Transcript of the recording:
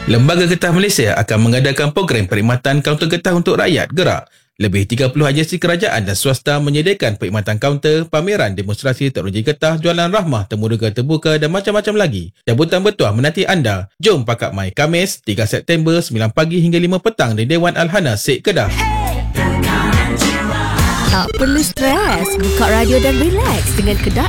Lembaga Getah Malaysia akan mengadakan program perkhidmatan kaunter getah untuk rakyat gerak. Lebih 30 agensi kerajaan dan swasta menyediakan perkhidmatan kaunter, pameran, demonstrasi teknologi getah, jualan rahmah, temu rega terbuka dan macam-macam lagi. Jemputan bertuah menanti anda. Jom Pakat Mai Khamis 3 September 9 pagi hingga 5 petang di Dewan Al-Hana Sek Kedah. Tak perlu stres, buka radio dan relax dengan Kedah